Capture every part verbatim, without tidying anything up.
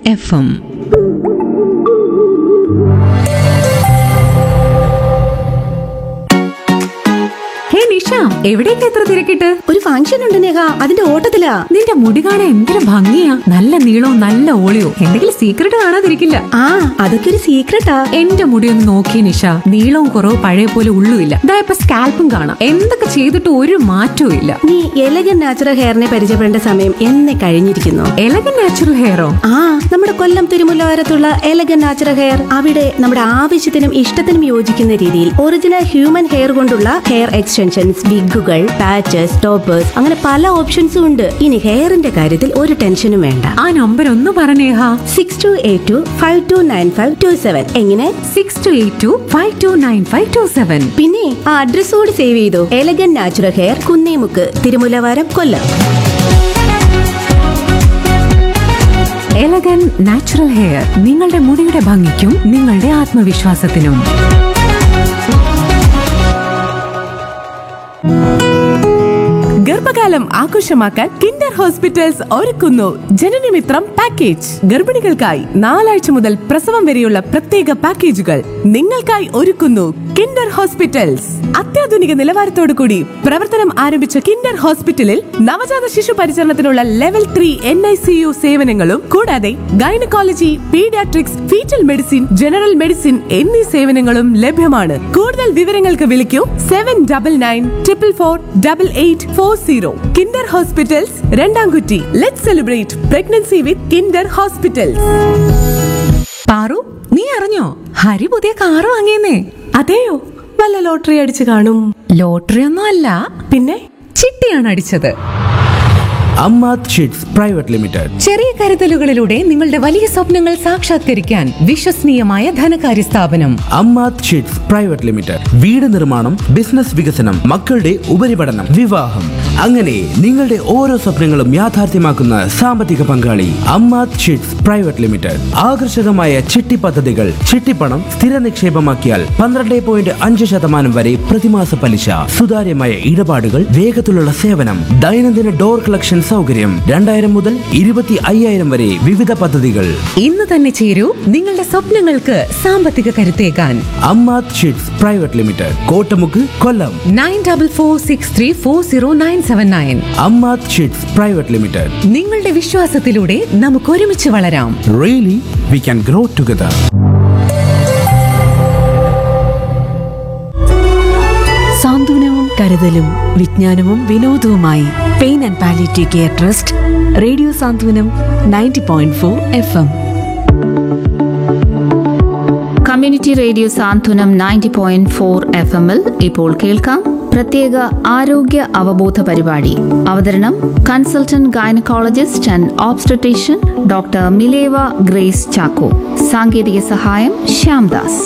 F M. എവിടേക്ക് എത്ര തിരക്കിട്ട്? ഒരു ഫംഗ്ഷൻ ഉണ്ട് നേഹ, അതിന്റെ ഓട്ടത്തിലാ. നിന്റെ മുടി കാണാൻ എന്തൊരു ഭംഗിയാ, നല്ല നീളവും നല്ല ഓളിയോ. എന്തെങ്കിലും സീക്രട്ട് കാണാതിരിക്കില്ല. ആ അതൊക്കെ ഒരു സീക്രട്ടാ. എന്റെ മുടി ഒന്ന് നോക്കിയ നിഷ, നീളവും കുറവ് പഴയ പോലെ ഉള്ളുമില്ല. ദാ ഇപ്പൊ സ്കാൽപ്പും കാണാം. എന്തൊക്കെ ചെയ്തിട്ട് ഒരു മാറ്റവും ഇല്ല. നീ എലഗൻ നാച്ചുറൽ ഹെയറിനെ പരിചയപ്പെടേണ്ട സമയം എന്നെ കഴിഞ്ഞിരിക്കുന്നു. Elegant natural ഹെയറോ? ആ നമ്മുടെ കൊല്ലം തിരുമുല്ലവാരത്തുള്ള എലഗൻ നാച്ചുറൽ ഹെയർ. അവിടെ നമ്മുടെ ആവശ്യത്തിനും ഇഷ്ടത്തിനും യോജിക്കുന്ന രീതിയിൽ ഒറിജിനൽ ഹ്യൂമൻ ഹെയർ കൊണ്ടുള്ള ഹെയർ എക്സ്റ്റൻഷൻസ്, വിഗുകൾ, പാച്ചസ്, ടോപ്പേഴ്സ്, അങ്ങനെ പല ഓപ്ഷൻസും ഉണ്ട്. ഇനി ഹെയറിന്റെ കാര്യത്തിൽ ഒരു ടെൻഷനും വേണ്ട. ആ നമ്പർ ഒന്ന് പറഞ്ഞേഹ. Six to eight to five to nine five to seven. എങ്ങനെ? Six to eight to five to nine five to seven. പിന്നെ ആ അഡ്രസ് കൂടി സേവ് ചെയ്തു. Elegant natural hair, Kunnemukku, Thirumullavaram, കൊല്ലം. എലഗൻ നാച്ചുറൽ ഹെയർ, നിങ്ങളുടെ മുടിയുടെ ഭംഗിക്കും നിങ്ങളുടെ ആത്മവിശ്വാസത്തിനും. ഗർഭകാലം ആഘോഷമാക്കാൻ കിൻഡർ ഹോസ്പിറ്റൽസ് ഒരുക്കുന്നു ജനനമിത്രം പാക്കേജ്. ഗർഭിണികൾക്കായി നാലാഴ്ച മുതൽ പ്രസവം വരെയുള്ള പ്രത്യേക പാക്കേജുകൾ നിങ്ങൾക്കായി ഒരുക്കുന്നു കിൻഡർ ഹോസ്പിറ്റൽസ്. അത്യാധുനിക നിലവാരത്തോടു കൂടി പ്രവർത്തനം ആരംഭിച്ച കിൻഡർ ഹോസ്പിറ്റലിൽ നവജാത ശിശു പരിചരണത്തിനുള്ള level three N I C U സേവനങ്ങളും കൂടാതെ gynaecology, paediatrics, fetal medicine, general medicine എന്നീ സേവനങ്ങളും ലഭ്യമാണ്. കൂടുതൽ വിവരങ്ങൾക്ക് വിളിക്കൂ seven double nine triple four double eight four zero. Kinder hospitals, രണ്ടാംകുറ്റി. Let's celebrate pregnancy with Kinder hospitals. Paru, നീ അറിഞ്ഞോ ഹരി പുതിയ കാറ് വാങ്ങിയെന്നേ? അതെയോ? വല്ല ലോട്ടറി അടിച്ചു കാണും. ലോട്ടറി ഒന്നും അല്ല, പിന്നെ ചിട്ടിയാണ് അടിച്ചത്. Ammath sheets private limited. ചെറിയ കരുതലുകളിലൂടെ നിങ്ങളുടെ വലിയ സ്വപ്നങ്ങൾ സാക്ഷാത്കരിക്കാൻ വിശ്വസനീയമായ ധനകാര്യ സ്ഥാപനം അമ്മാത് ഷീറ്റ്സ് പ്രൈവറ്റ് ലിമിറ്റഡ്. വീട് നിർമ്മാണം, ബിസിനസ് വികസനം, മക്കളുടെ ഉപരിപഠനം, വിവാഹം, അങ്ങനെ നിങ്ങളുടെ ഓരോ സ്വപ്നങ്ങളും യാഥാർത്ഥ്യമാക്കുന്ന സാമ്പത്തിക പങ്കാളി അമ്മാത് ഷീറ്റ്സ് പ്രൈവറ്റ് ലിമിറ്റഡ്. ആകർഷകമായ ചിട്ടി പദ്ധതികൾ, ചിട്ടിപ്പണം സ്ഥിര നിക്ഷേപമാക്കിയാൽ പന്ത്രണ്ട് പോയിന്റ് അഞ്ച് ശതമാനം വരെ പ്രതിമാസ പലിശ, സുതാര്യമായ ഇടപാടുകൾ, വേഗത്തിലുള്ള സേവനം, ദൈനംദിന ഡോർ കളക്ഷൻ സൗകര്യം, രണ്ടായിരം മുതൽ ഇരുപത്തി അയ്യായിരം വരെ വിവിധ പദ്ധതികൾ. ഇന്ന് തന്നെ ചേരൂ നിങ്ങളുടെ സ്വപ്നങ്ങൾക്ക് സാമ്പത്തിക കരുത്തേകാൻ. Ammath sheets private limited, Kottamukku, കൊല്ലം. Nine double four six three four zero nine seven nine. Ammath sheets private limited. നിങ്ങളുടെ വിശ്വാസത്തിലൂടെ നമുക്ക് ഒരുമിച്ച് വളരാം. Really we can grow together. സാന്ത്വനവും കരുതലും വിജ്ഞാനവും വിനോദവുമായി pain and palliative care trust, radio Santhwanam ninety point four F M. Community radio Santhwanam ninety point four F എമ്മിൽ ഇപ്പോൾ കേൾക്കാം പ്രത്യേക ആരോഗ്യ അവബോധ പരിപാടി. അവതരണം consultant gynaecologist and obstetrician doctor മിലേവ grace Chacko. സാങ്കേതിക സഹായം ശ്യാംദാസ്.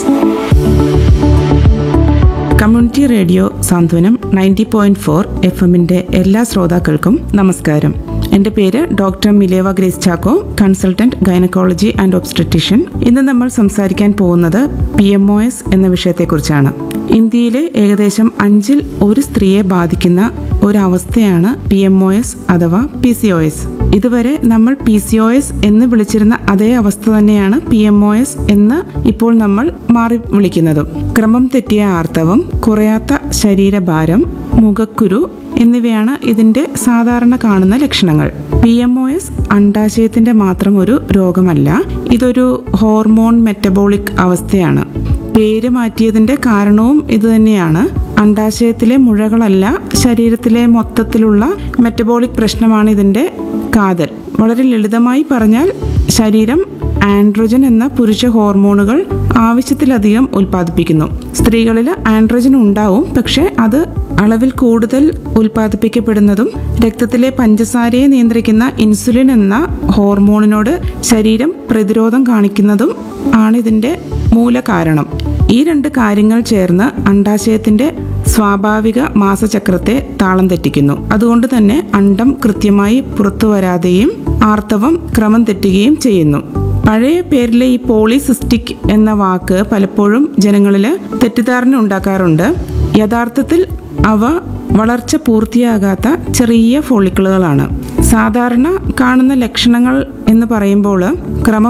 കമ്മ്യൂണിറ്റി റേഡിയോ സാന്ത്വനം നയൻറ്റി പോയിന്റ് ഫോർ എഫ് എമ്മിന്റെ എല്ലാ ശ്രോതാക്കൾക്കും നമസ്കാരം. എൻ്റെ പേര് doctor മിലേവ grace Chacko, consultant gynaecology and obstetrician. ഇന്ന് നമ്മൾ സംസാരിക്കാൻ പോകുന്നത് പി എം ഒ എസ് എന്ന വിഷയത്തെക്കുറിച്ചാണ്. ഇന്ത്യയിലെ ഏകദേശം അഞ്ചിൽ ഒരു സ്ത്രീയെ ബാധിക്കുന്ന ഒരവസ്ഥയാണ് പി എം ഒ എസ് അഥവാ പി സി ഒ എസ്. ഇതുവരെ നമ്മൾ പി സി ഒ എസ് എന്ന് വിളിച്ചിരുന്ന അതേ അവസ്ഥ തന്നെയാണ് പി എം ഒ എസ് എന്ന് ഇപ്പോൾ നമ്മൾ മാറി വിളിക്കുന്നതും. ക്രമം തെറ്റിയ ആർത്തവം, കുറയാത്ത ശരീരഭാരം, മുഖക്കുരു എന്നിവയാണ് ഇതിന്റെ സാധാരണ കാണുന്ന ലക്ഷണങ്ങൾ. പി എം ഒ എസ് അണ്ഡാശയത്തിന്റെ മാത്രം ഒരു രോഗമല്ല, ഇതൊരു ഹോർമോൺ മെറ്റബോളിക് അവസ്ഥയാണ്. പേര് മാറ്റിയതിന്റെ കാരണവും ഇതുതന്നെയാണ്. അണ്ഡാശയത്തിലെ മുഴകളല്ല, ശരീരത്തിലെ മൊത്തത്തിലുള്ള മെറ്റബോളിക് പ്രശ്നമാണ് ഇതിന്റെ കാതൽ. വളരെ ലളിതമായി പറഞ്ഞാൽ ശരീരം ആൻഡ്രോജൻ എന്ന പുരുഷ ഹോർമോണുകൾ ആവശ്യത്തിലധികം ഉൽപ്പാദിപ്പിക്കുന്നു. സ്ത്രീകളിൽ ആൻഡ്രോജൻ ഉണ്ടാവും, പക്ഷെ അത് അളവിൽ കൂടുതൽ ഉൽപ്പാദിപ്പിക്കപ്പെടുന്നതും രക്തത്തിലെ പഞ്ചസാരയെ നിയന്ത്രിക്കുന്ന ഇൻസുലിൻ എന്ന ഹോർമോണിനോട് ശരീരം പ്രതിരോധം കാണിക്കുന്നതും ആണ് ഇതിന്റെ മൂലകാരണം. ഈ രണ്ട് കാര്യങ്ങൾ ചേർന്ന് അണ്ഡാശയത്തിന്റെ സ്വാഭാവിക മാസചക്രത്തെ താളം തെറ്റിക്കുന്നു. അതുകൊണ്ട് തന്നെ അണ്ഡം കൃത്യമായി പുറത്തു വരാതെയും ആർത്തവം ക്രമം തെറ്റുകയും ചെയ്യുന്നു. പഴയ പേരിലെ ഈ പോളിസിസ്റ്റിക് എന്ന വാക്ക് പലപ്പോഴും ജനങ്ങളിൽ തെറ്റിദ്ധാരണ ഉണ്ടാക്കാറുണ്ട്. യഥാർത്ഥത്തിൽ അവ വളർച്ച പൂർത്തിയാകാത്ത ചെറിയ ഫോളിക്കിളുകളാണ്. സാധാരണ കാണുന്ന ലക്ഷണങ്ങൾ എന്ന് പറയുമ്പോൾ ക്രമം